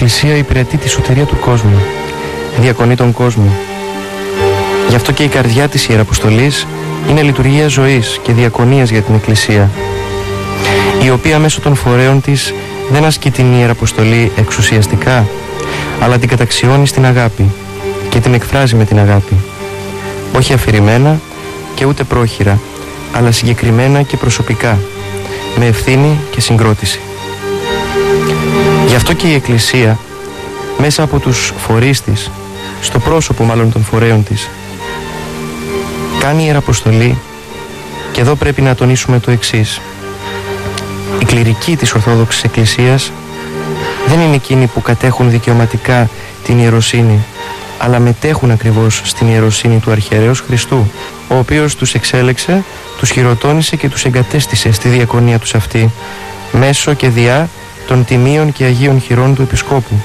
Εκκλησία υπηρετεί τη σωτηρία του κόσμου, διακονεί τον κόσμο. Γι' αυτό και η καρδιά της Ιεραποστολής είναι λειτουργία ζωής και διακονίας για την Εκκλησία, η οποία μέσω των φορέων της δεν ασκεί την Ιεραποστολή εξουσιαστικά, αλλά την καταξιώνει στην αγάπη και την εκφράζει με την αγάπη. Όχι αφηρημένα και ούτε πρόχειρα, αλλά συγκεκριμένα και προσωπικά, με ευθύνη και συγκρότηση. Γι' αυτό και η Εκκλησία, μέσα από τους φορείς της, στο πρόσωπο μάλλον των φορέων της, κάνει ιεραποστολή, και εδώ πρέπει να τονίσουμε το εξής. Οι κληρικοί της Ορθόδοξης Εκκλησίας δεν είναι εκείνοι που κατέχουν δικαιωματικά την ιεροσύνη, αλλά μετέχουν ακριβώς στην ιεροσύνη του Αρχιερέως Χριστού, ο οποίος τους εξέλεξε, τους χειροτώνησε και τους εγκατέστησε στη διακονία τους αυτή, μέσω και διά των τιμίων και αγίων χειρών του Επισκόπου.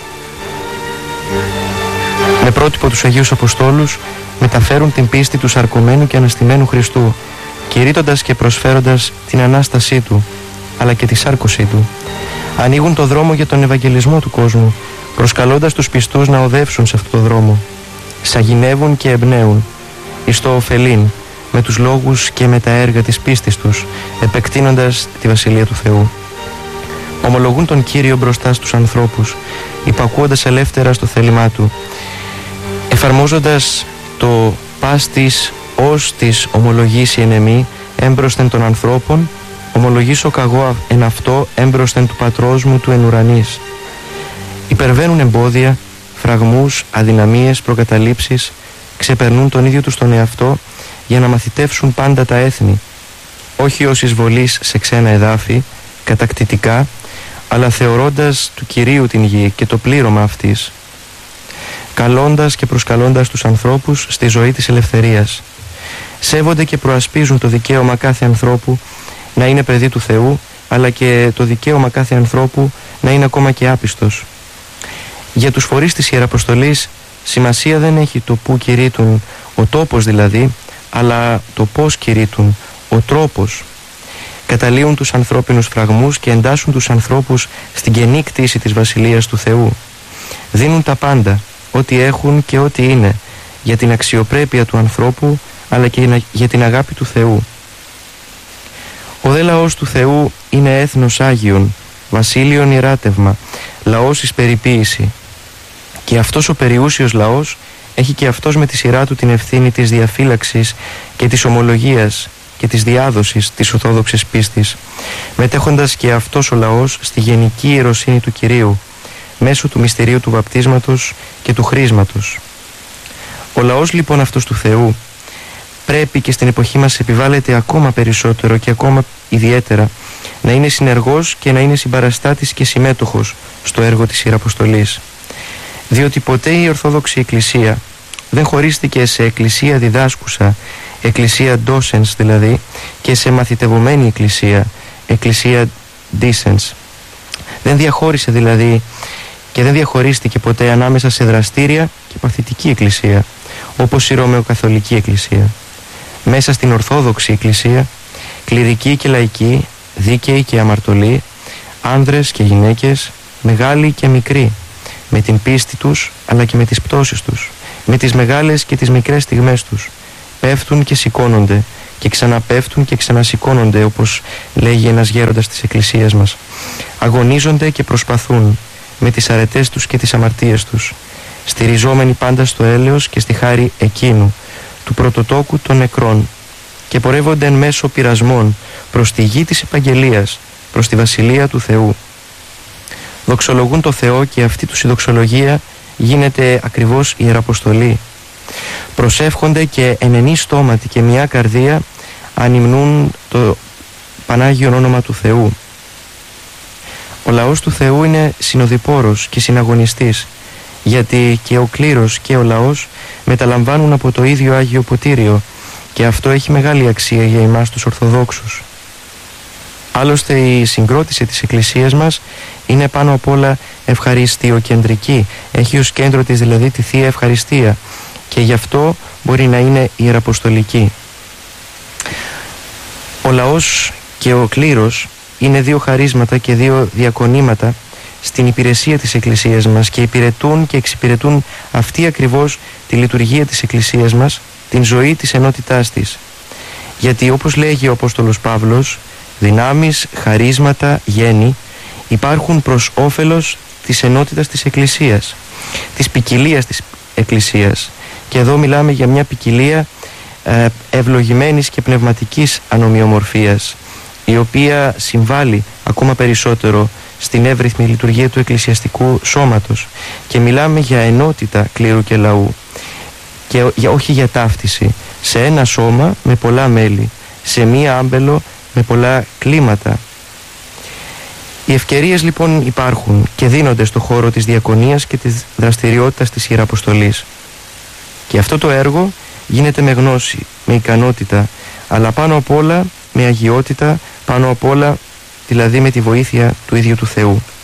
Με πρότυπο τους Αγίους Αποστόλους μεταφέρουν την πίστη του σαρκωμένου και αναστημένου Χριστού, κηρύττοντας και προσφέροντας την Ανάστασή Του, αλλά και τη σάρκωσή Του. Ανοίγουν το δρόμο για τον Ευαγγελισμό του κόσμου, προσκαλώντας τους πιστούς να οδεύσουν σε αυτόν τον δρόμο. Σαγηνεύουν και εμπνέουν, εις το ωφελήν, με τους λόγους και με τα έργα της πίστης τους, επεκτείνοντας τη Βασιλεία του Θεού. Ομολογούν τον Κύριο μπροστά στους ανθρώπους, υπακούοντας ελεύθερα στο θέλημά Του, εφαρμόζοντας το πας της ως της ομολογήσει εν εμή έμπροσθεν των ανθρώπων, ομολογήσω καγώ εν αυτό έμπροσθεν του Πατρός μου του εν ουρανής. Υπερβαίνουν εμπόδια, φραγμούς, αδυναμίες, προκαταλήψεις, ξεπερνούν τον ίδιο τους τον εαυτό για να μαθητεύσουν πάντα τα έθνη, όχι ως εισβολής σε ξένα εδάφη, κατακτητικά, αλλά θεωρώντας του Κυρίου την γη και το πλήρωμα αυτής, καλώντας και προσκαλώντας τους ανθρώπους στη ζωή της ελευθερίας. Σέβονται και προασπίζουν το δικαίωμα κάθε ανθρώπου να είναι παιδί του Θεού, αλλά και το δικαίωμα κάθε ανθρώπου να είναι ακόμα και άπιστος. Για τους φορείς της Ιεραποστολής σημασία δεν έχει το που κηρύττουν, ο τόπος δηλαδή, αλλά το πώς κηρύττουν, ο τρόπος. Καταλύουν τους ανθρώπινους φραγμούς και εντάσσουν τους ανθρώπους στην καινή κτήση της Βασιλείας του Θεού. Δίνουν τα πάντα, ό,τι έχουν και ό,τι είναι, για την αξιοπρέπεια του ανθρώπου, αλλά και για την αγάπη του Θεού. Ο δε λαός του Θεού είναι έθνος Άγιον, βασίλειον ιεράτευμα, λαός εις περιποίηση. Και αυτός ο περιούσιος λαός έχει και αυτός με τη σειρά του την ευθύνη της διαφύλαξης και της ομολογίας και της διάδοσης της Ορθόδοξης πίστης, μετέχοντας και αυτός ο λαός στη γενική ιεροσύνη του Κυρίου, μέσω του μυστηρίου του βαπτίσματος και του χρίσματος. Ο λαός λοιπόν αυτός του Θεού πρέπει, και στην εποχή μας επιβάλλεται ακόμα περισσότερο και ακόμα ιδιαίτερα, να είναι συνεργός και να είναι συμπαραστάτης και συμμέτοχος στο έργο της Ιεραποστολής. Διότι ποτέ η Ορθόδοξη Εκκλησία δεν χωρίστηκε σε εκκλησία διδάσκουσα, εκκλησία docens δηλαδή, και σε μαθητευομένη εκκλησία, εκκλησία decens. Δεν διαχώρισε δηλαδή και δεν διαχωρίστηκε ποτέ ανάμεσα σε δραστήρια και παθητική εκκλησία, όπως η Ρωμαιοκαθολική Εκκλησία. Μέσα στην Ορθόδοξη Εκκλησία, κληρικοί και λαϊκοί, δίκαιοι και αμαρτωλοί, άνδρες και γυναίκες, μεγάλοι και μικροί, με την πίστη τους αλλά και με τις πτώσεις τους, με τις μεγάλες και τις μικρές στιγμές τους, πέφτουν και σηκώνονται και ξαναπέφτουν και ξανασηκώνονται, όπως λέγει ένας γέροντας της Εκκλησίας μας. Αγωνίζονται και προσπαθούν με τις αρετές τους και τις αμαρτίες τους, στηριζόμενοι πάντα στο έλεος και στη χάρη εκείνου, του πρωτοτόκου των νεκρών, και πορεύονται εν μέσω πειρασμών προς τη γη της επαγγελίας, προς τη Βασιλεία του Θεού. Δοξολογούν το Θεό και αυτή τους η δοξολογία γίνεται ακριβώς ιεραποστολή. Προσεύχονται και εν ενή στόματι και μια καρδία ανυμνούν το Πανάγιον όνομα του Θεού. Ο λαός του Θεού είναι συνοδοιπόρος και συναγωνιστής, γιατί και ο κλήρος και ο λαός μεταλαμβάνουν από το ίδιο Άγιο Ποτήριο, και αυτό έχει μεγάλη αξία για εμάς τους Ορθοδόξους. Άλλωστε η συγκρότηση της Εκκλησίας μας είναι πάνω απ' όλα ευχαριστιοκεντρική, έχει ως κέντρο της δηλαδή τη Θεία Ευχαριστία, και γι' αυτό μπορεί να είναι ιεραποστολική. Ο λαός και ο κλήρος είναι δύο χαρίσματα και δύο διακονήματα στην υπηρεσία της Εκκλησίας μας και υπηρετούν και εξυπηρετούν αυτή ακριβώς τη λειτουργία της Εκκλησίας μας, την ζωή της ενότητάς της. Γιατί όπως λέγει ο Απόστολος Παύλος, δυνάμεις, χαρίσματα, γέννη υπάρχουν προς όφελος της ενότητας της Εκκλησίας, της ποικιλίας της Εκκλησίας. Και εδώ μιλάμε για μια ποικιλία ευλογημένης και πνευματικής ανομοιομορφίας, η οποία συμβάλλει ακόμα περισσότερο στην εύρυθμη λειτουργία του εκκλησιαστικού σώματος. Και μιλάμε για ενότητα κλήρου και λαού και όχι για ταύτιση, σε ένα σώμα με πολλά μέλη, σε μία άμπελο με πολλά κλίματα. Οι ευκαιρίες λοιπόν υπάρχουν και δίνονται στο χώρο της διακονίας και της δραστηριότητας της Ιεραποστολής. Και αυτό το έργο γίνεται με γνώση, με ικανότητα, αλλά πάνω απ' όλα με αγιότητα, πάνω απ' όλα δηλαδή με τη βοήθεια του ίδιου του Θεού.